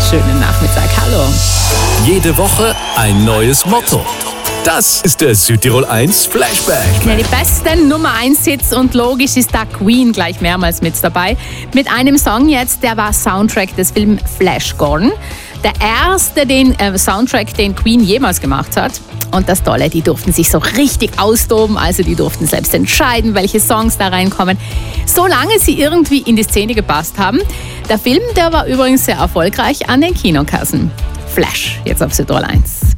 schönen Nachmittag. Hallo. Jede Woche ein neues Motto. Das ist der Südtirol 1 Flashback. Ja, die besten Nummer 1 Hits und logisch ist da Queen gleich mehrmals mit dabei. Mit einem Song jetzt, der war Soundtrack des Films Flash Gordon. Der erste Soundtrack, den Queen jemals gemacht hat. Und das Tolle, die durften sich so richtig austoben, also die durften selbst entscheiden, welche Songs da reinkommen, solange sie irgendwie in die Szene gepasst haben. Der Film, der war übrigens sehr erfolgreich an den Kinokassen. Flash, jetzt auf Südtirol 1.